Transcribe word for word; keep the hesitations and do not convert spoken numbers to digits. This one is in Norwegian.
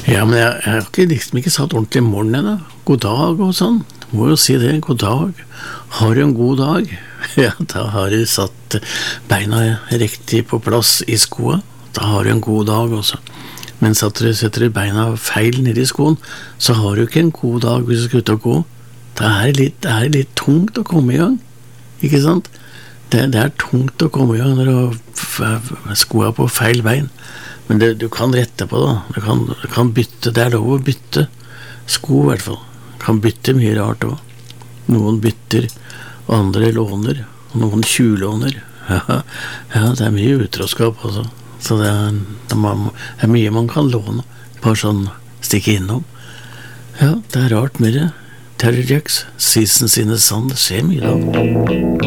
Ja, men jeg, jeg har ikke, liksom ikke satt ordentlig morgen ennå. God dag og sånn. Du må jo si det. God dag. Har du en god dag? Ja, da har du satt beina riktig på plass i skoa. Da har du en god dag også. Men setter du, setter du beina feil ned i skoen, så har du ikke en god dag hvis du skal ut og gå. Det er litt, det er litt tungt å komme i gang. Ikke sant? Det, det er tungt å komme i gang når du har skoa på feil bein. Men det, du kan rette på det. Du kan, du kan bytte. Det er lov å bytte sko i hvert fall. Du kan bytte mye rart også. Noen bytter, andre låner, og noen tjuvlåner. Ja, ja, det er mye utroskap også. Så det er, det er mye man kan låne. Bare sånn stikke innom. Ja, det er rart med det. Terry Jacks, Seasons in the Sun, det skjer mye da.